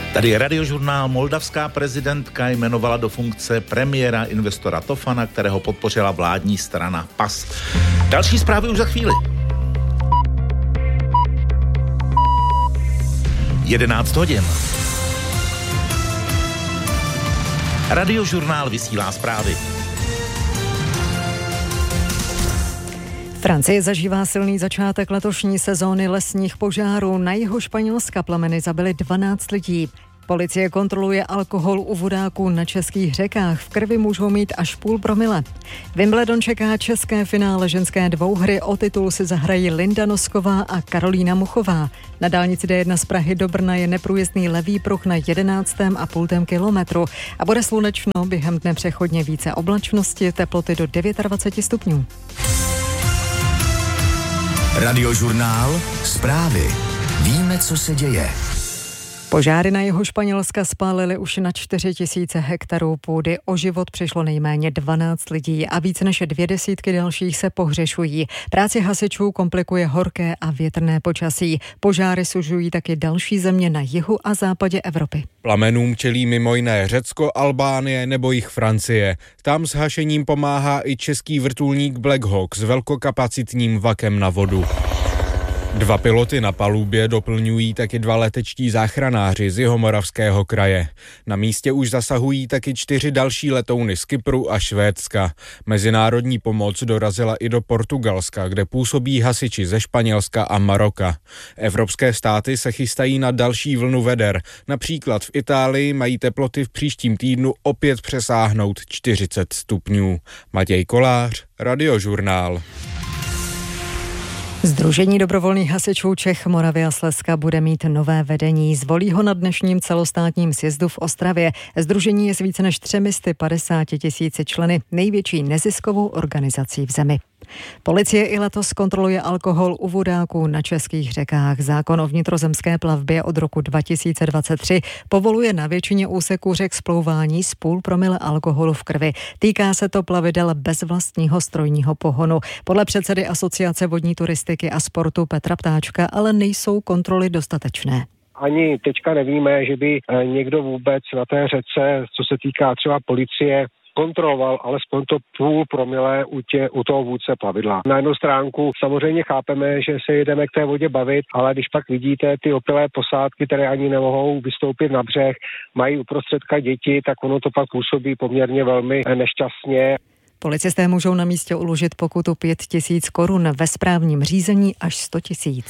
Tady je Radiožurnál. Moldavská prezidentka jmenovala do funkce premiéra investora Tofana, kterého podpořila vládní strana PAS. Další zprávy už za chvíli. 11 hodin. Radiožurnál vysílá zprávy. Francie zažívá silný začátek letošní sezóny lesních požárů. Na jihu Španělska plameny zabily 12 lidí. Policie kontroluje alkohol u vodáků na českých řekách. V krvi můžou mít až 0,5 promile. Wimbledon čeká české finále ženské dvouhry. O titul si zahrají Linda Nosková a Karolína Muchová. Na dálnici D1 z Prahy do Brna je neprůjezdný levý pruh na 11,5 kilometru. A bude slunečno, během dne přechodně více oblačnosti, teploty do 29 stupňů. Radiožurnál, zprávy. Víme, co se děje. Požáry na jihu Španělska spálily už na 4 000 hektarů půdy. O život přišlo nejméně 12 lidí a více než 200 dalších se pohřešují. Práci hasičů komplikuje horké a větrné počasí. Požáry sužují taky další země na jihu a západě Evropy. Plamenům čelí mimo jiné Řecko, Albánie nebo jich Francie. Tam s hašením pomáhá i český vrtulník Black Hawk s velkokapacitním vakem na vodu. 2 piloty na palubě doplňují taky 2 letečtí záchranáři z Jihomoravského kraje. Na místě už zasahují taky 4 další letouny z Kypru a Švédska. Mezinárodní pomoc dorazila i do Portugalska, kde působí hasiči ze Španělska a Maroka. Evropské státy se chystají na další vlnu veder. Například v Itálii mají teploty v příštím týdnu opět přesáhnout 40 stupňů. Matěj Kolář, Radiožurnál. Sdružení dobrovolných hasičů Čech, Moravy a Slezska bude mít nové vedení. Zvolí ho na dnešním celostátním sjezdu v Ostravě. Sdružení je s více než 350 000 členy největší neziskovou organizací v zemi. Policie i letos kontroluje alkohol u vodáků na českých řekách. Zákon o vnitrozemské plavbě od roku 2023 povoluje na většině úseků řek splouvání s 0,5 promile alkoholu v krvi. Týká se to plavidel bez vlastního strojního pohonu. Podle předsedy Asociace vodní turistiky a sportu Petra Ptáčka ale nejsou kontroly dostatečné. Ani teďka nevíme, že by někdo vůbec na té řece, co se týká třeba policie, kontroloval alespoň to 0,5 promile u toho vůdce plavidla. Na jednu stránku samozřejmě chápeme, že se jedeme k té vodě bavit, ale když pak vidíte ty opilé posádky, které ani nemohou vystoupit na břeh, mají uprostředka děti, tak ono to pak působí poměrně velmi nešťastně. Policisté můžou na místě uložit pokutu 5 000 korun, ve správním řízení až 100 000.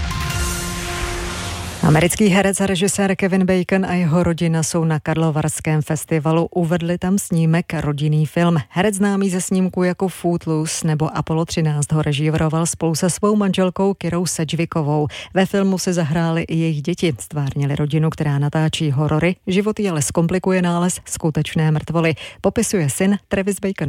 Americký herec a režisér Kevin Bacon a jeho rodina jsou na Karlovarském festivalu. Uvedli tam snímek Rodinný film. Herec známý ze snímku jako Footloose nebo Apollo 13 ho režíroval spolu se svou manželkou Kirou Sedgwickovou. Ve filmu se zahrály i jejich děti. Stvárnili rodinu, která natáčí horory. Život ale zkomplikuje nález skutečné mrtvoly. Popisuje syn Travis Bacon.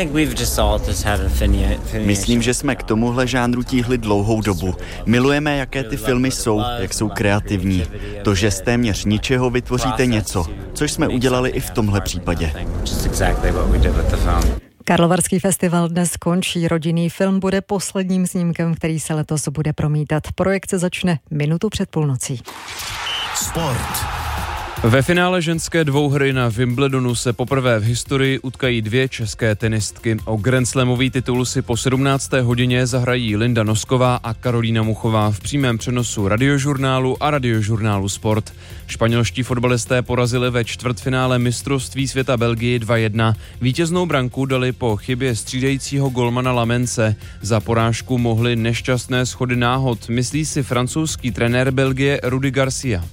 Myslím, že jsme k tomuhle žánru tíhli dlouhou dobu. Milujeme, jaké ty filmy jsou, jak jsou kreativní. To, že z téměř ničeho vytvoříte něco, což jsme udělali i v tomhle případě. Karlovarský festival dnes končí. Rodinný film bude posledním snímkem, který se letos bude promítat. Projekce začne minutu před půlnocí. Sport. Ve finále ženské dvouhry na Wimbledonu se poprvé v historii utkají 2 české tenistky. O grandslamový titul si po 17. hodině zahrají Linda Nosková a Karolína Muchová v přímém přenosu Radiožurnálu a Radiožurnálu Sport. Španělští fotbalisté porazili ve čtvrtfinále mistrovství světa Belgii 2-1. Vítěznou branku dali po chybě střídajícího golmana Lamence. Za porážku mohly nešťastné schody náhod, myslí si francouzský trenér Belgie Rudi Garcia.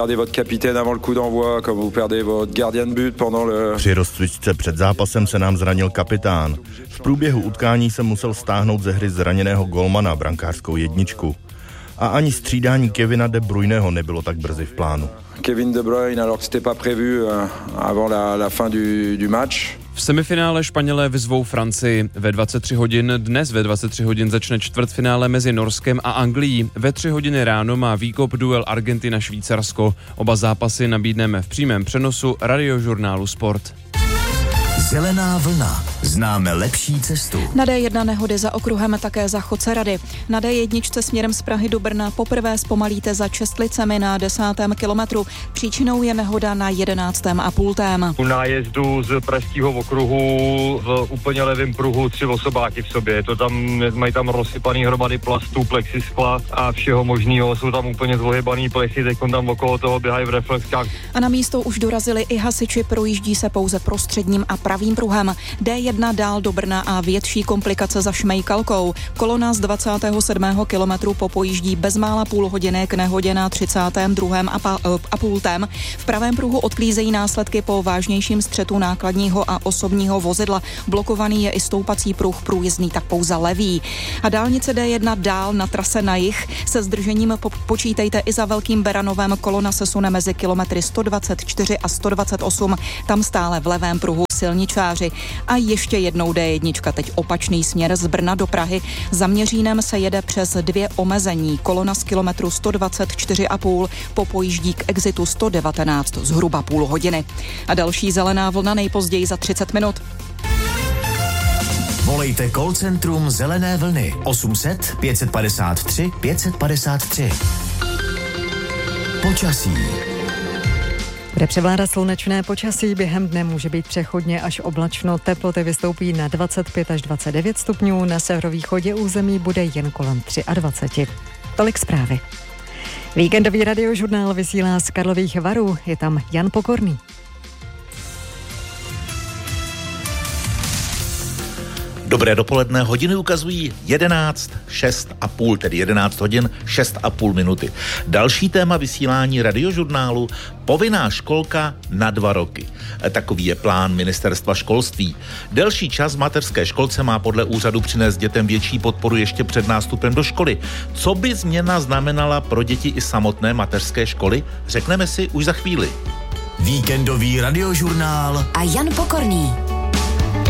Při rozcvičce před zápasem se nám zranil kapitán. V průběhu utkání jsem musel stáhnout ze hry zraněného golmana, brankářskou jedničku. A ani střídání Kevina De Bruyneho nebylo tak brzy v plánu. Kevin De Bruyne, alors que c'était pas prévu avant la fin du match. V semifinále Španělé vyzvou Francii. Dnes ve 23 hodin začne čtvrtfinále mezi Norskem a Anglií. Ve 3 hodiny ráno má výkop duel Argentina-Švýcarsko. Oba zápasy nabídneme v přímém přenosu Radiožurnálu Sport. Zelená vlna. Známe lepší cestu. Na D1 nehody za okruhem, také za Chocerady. Na D1 směrem z Prahy do Brna poprvé zpomalíte za Čestlicemi na 10. kilometru. Příčinou je nehoda na 11,5. U nájezdu z pražského okruhu v úplně levém pruhu 3 osobáky v sobě. Mají tam rozsypaný hromady plastů, plexiskla a všeho možného. Jsou tam úplně zvohybaný plechy, teď tam okolo toho běhají v reflexkách. A na místo už dorazili i hasiči, projíždí se pouze prostředním a pravým pruhem. D1 dál do Brna a větší komplikace za Šmejkalkou. Kolona z 27. kilometru popojíždí bezmála půl hodiny k nehodě na 32,5. V pravém pruhu odklízejí následky po vážnějším střetu nákladního a osobního vozidla. Blokovaný je i stoupací pruh, průjezdný tak pouze levý. A dálnice D1 dál na trase na jih se zdržením počítejte i za Velkým Beranovem. Kolona se sune mezi kilometry 124 a 128. Tam stále v levém pruhu silničáři. A ještě jednou D1, teď opačný směr z Brna do Prahy. Za Měřínem se jede přes 2 omezení. Kolona z kilometru 124,5 popojíždí k exitu 119 zhruba půl hodiny. A další zelená vlna nejpozději za 30 minut. Volejte call centrum Zelené vlny 800 553 553. Počasí. Bude převládat slunečné počasí, během dne může být přechodně až oblačno, teploty vystoupí na 25 až 29 stupňů, na severovýchodě území bude jen kolem 23. Tolik zprávy. Víkendový radiožurnál vysílá z Karlových Varů, je tam Jan Pokorný. Dobré dopoledne, hodiny ukazují 11:06,5, tedy 11 hodin 6,5 minuty. Další téma vysílání radiožurnálu: povinná školka na 2 roky. Takový je plán ministerstva školství. Delší čas v mateřské školce má podle úřadu přinést dětem větší podporu ještě před nástupem do školy. Co by změna znamenala pro děti i samotné mateřské školy, řekneme si už za chvíli. Víkendový radiožurnál a Jan Pokorný.